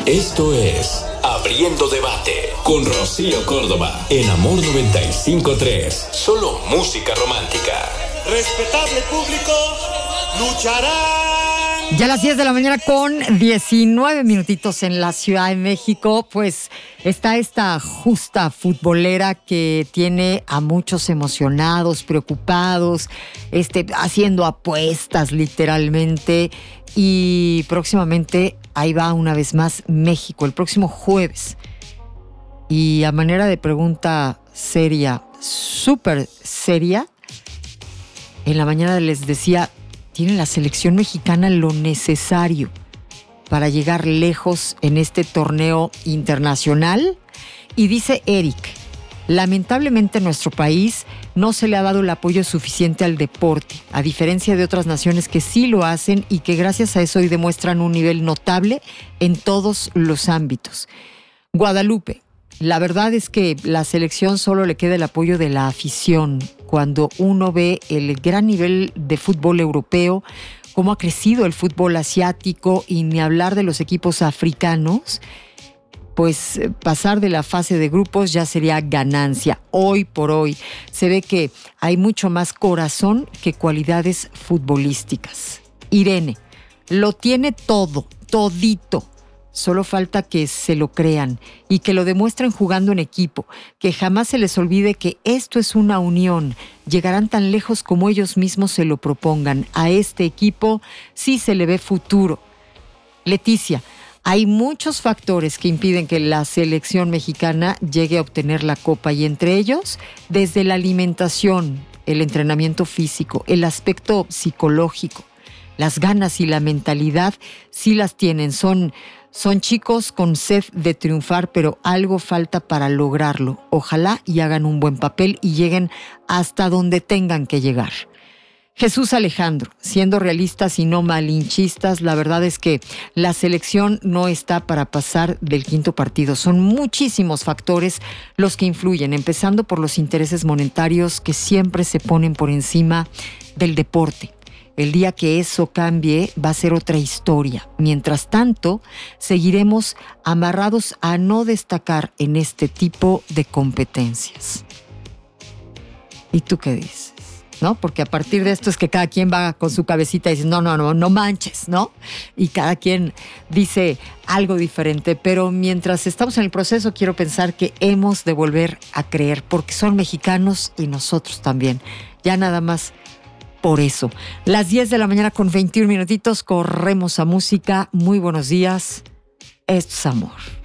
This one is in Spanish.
Esto es Abriendo Debate con Rocío Córdoba en Amor 95.3. Solo música romántica. Respetable público, lucharán. Ya a las 10 de la mañana con 19 minutitos en la Ciudad de México, pues está esta justa futbolera que tiene a muchos emocionados, preocupados, haciendo apuestas literalmente, y próximamente ahí va una vez más México, el próximo jueves. Y a manera de pregunta seria, súper seria, en la mañana les decía, ¿tiene la selección mexicana lo necesario para llegar lejos en este torneo internacional? Y dice Eric, lamentablemente en nuestro país no se le ha dado el apoyo suficiente al deporte, a diferencia de otras naciones que sí lo hacen y que gracias a eso hoy demuestran un nivel notable en todos los ámbitos. Guadalupe, la verdad es que la selección solo le queda el apoyo de la afición. Cuando uno ve el gran nivel de fútbol europeo, cómo ha crecido el fútbol asiático y ni hablar de los equipos africanos, pues pasar de la fase de grupos ya sería ganancia. Hoy por hoy se ve que hay mucho más corazón que cualidades futbolísticas. Irene, lo tiene todo, todito. Solo falta que se lo crean y que lo demuestren jugando en equipo, que jamás se les olvide que esto es una unión. Llegarán tan lejos como ellos mismos se lo propongan. A este equipo sí se le ve futuro. Leticia, hay muchos factores que impiden que la selección mexicana llegue a obtener la copa y entre ellos, desde la alimentación, el entrenamiento físico, el aspecto psicológico, las ganas y la mentalidad sí las tienen. Son chicos con sed de triunfar, pero algo falta para lograrlo. Ojalá y hagan un buen papel y lleguen hasta donde tengan que llegar. Jesús Alejandro, siendo realistas y no malinchistas, la verdad es que la selección no está para pasar del quinto partido. Son muchísimos factores los que influyen, empezando por los intereses monetarios que siempre se ponen por encima del deporte. El día que eso cambie va a ser otra historia. Mientras tanto, seguiremos amarrados a no destacar en este tipo de competencias. ¿Y tú qué dices? ¿No? Porque a partir de esto es que cada quien va con su cabecita y dice, no manches, ¿no? Y cada quien dice algo diferente. Pero mientras estamos en el proceso, quiero pensar que hemos de volver a creer, porque son mexicanos y nosotros también. Ya nada más por eso. Las 10 de la mañana con 21 minutitos, corremos a música. Muy buenos días. Esto es amor.